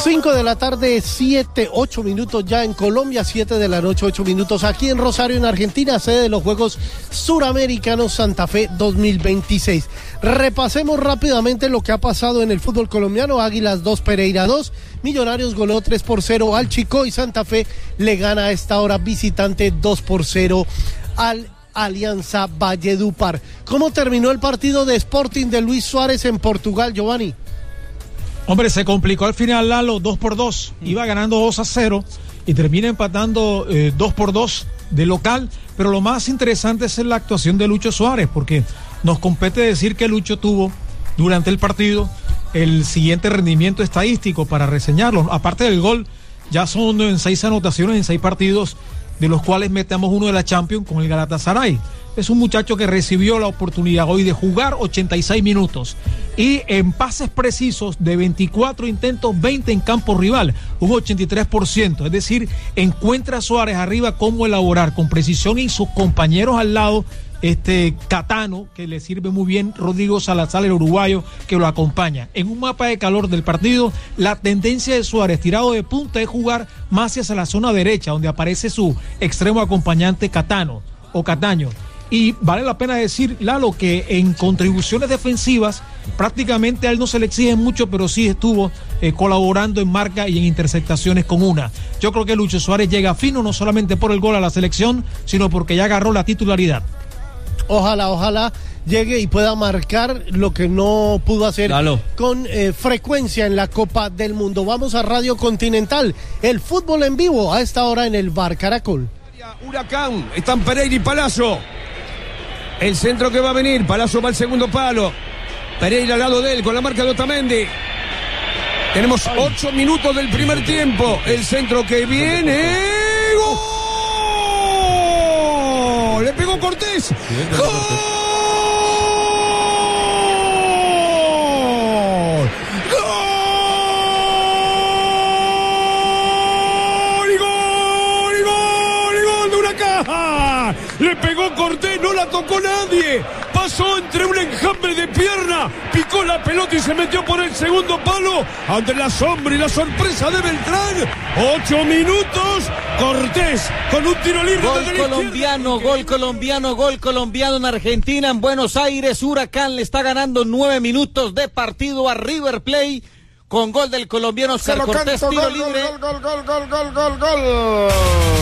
5 de la tarde, 8 minutos ya en Colombia, 7 de la noche, 8 minutos aquí en Rosario, en Argentina, sede de los Juegos Suramericanos Santa Fe 2026. Repasemos rápidamente lo que ha pasado en el fútbol colombiano. Águilas 2, Pereira 2, Millonarios goleó 3-0 al Chico y Santa Fe le gana a esta hora visitante 2-0 al Alianza Valledupar. ¿Cómo terminó el partido de Sporting de Luis Suárez en Portugal, Giovanni? Hombre, se complicó al final Lalo, 2-2, iba ganando 2-0 y termina empatando 2-2 de local, pero lo más interesante es la actuación de Lucho Suárez, porque nos compete decir que Lucho tuvo durante el partido el siguiente rendimiento estadístico para reseñarlo. Aparte del gol, ya son en 6 anotaciones en 6 partidos, de los cuales metemos uno de la Champions con el Galatasaray. Es un muchacho que recibió la oportunidad hoy de jugar 86 minutos y en pases precisos de 24 intentos, 20 en campo rival, un 83%, es decir, encuentra a Suárez arriba cómo elaborar con precisión y sus compañeros al lado, Catano, que le sirve muy bien, Rodrigo Salazar, el uruguayo, que lo acompaña. En un mapa de calor del partido, la tendencia de Suárez, tirado de punta, es jugar más hacia la zona derecha, donde aparece su extremo acompañante Catano o Cataño. Y vale la pena decir, Lalo, que en contribuciones defensivas prácticamente a él no se le exige mucho, pero sí estuvo colaborando en marca y en interceptaciones con una. Yo creo que Lucho Suárez llega fino, no solamente por el gol a la selección, sino porque ya agarró la titularidad. Ojalá llegue y pueda marcar lo que no pudo hacer con frecuencia en la Copa del Mundo. Vamos a Radio Continental, el fútbol en vivo a esta hora en el Bar Caracol. Huracán, están Pereira y Palazzo. El centro que va a venir, Palazzo va al segundo palo. Pereira al lado de él con la marca de Otamendi. Tenemos 8 minutos del primer tiempo. El centro que viene. ¡Gol! Le pegó Cortés. ¡Gol! Le pegó Cortés, no la tocó nadie. Pasó entre un enjambre de pierna, picó la pelota y se metió por el segundo palo. Ante la sombra y la sorpresa de Beltrán. 8 minutos. Cortés con un tiro libre. Gol colombiano en Argentina, en Buenos Aires. Huracán le está ganando 9 minutos de partido a River Plate con gol del colombiano Oscar Cortés, tiro libre. Gol.